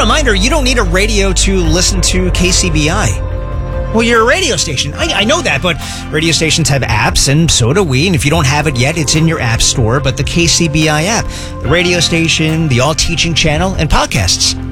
reminder, you don't need a radio to listen to KCBI. Well, you're a radio station. I know that, but radio stations have apps, and so do we. And if you don't have it yet, it's in your app store. But the KCBI app, the radio station, the All Teaching channel, and podcasts.